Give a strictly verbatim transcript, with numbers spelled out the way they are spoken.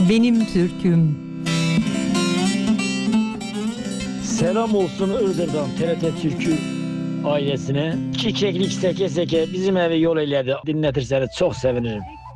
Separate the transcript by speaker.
Speaker 1: benim türküm.
Speaker 2: Selam olsun Iğdır'dan T R T Türkü ailesine. Çiçeklik seke seke bizim evi yol eyledi. Dinletirseniz çok sevinirim.